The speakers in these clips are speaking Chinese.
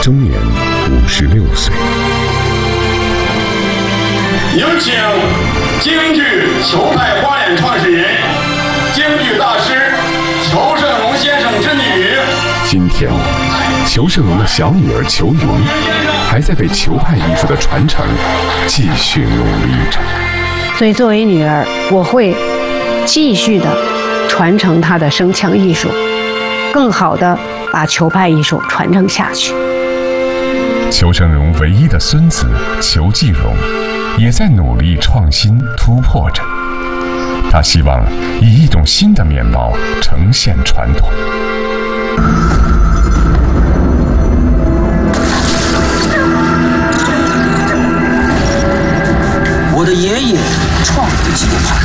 终年56岁。 有请京剧裘派花脸创始人、京剧大师裘盛戎先生之女。 今天，裘盛戎的小女儿裘云还在为裘派艺术的传承继续努力着。 所以，作为女儿，我会继续的传承她的声腔艺术，更好的把裘派艺术传承下去。 裘盛戎唯一的孙子裘继荣也在努力创新突破着，他希望以一种新的面貌呈现传统。 我的爷爷创立裘派，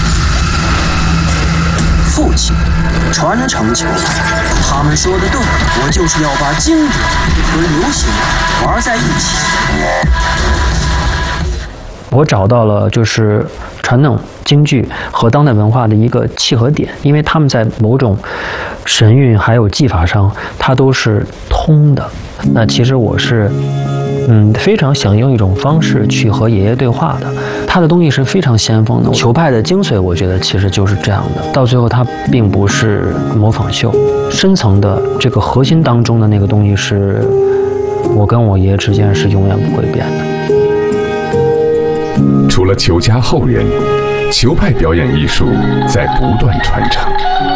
父亲传承裘派，他们说的对，我就是要把经典和流行玩在一起。 我找到了就是传统京剧和当代文化的一个契合点，因为他们在某种神韵还有技法上，它都是通的。那其实我是非常想用一种方式去和爷爷对话的。他的东西是非常先锋的，裘派的精髓，我觉得其实就是这样的。到最后，它并不是模仿秀，深层的这个核心当中的那个东西，是我跟我爷爷之间是永远不会变的。 除了裘家后人，裘派表演艺术在不断传承。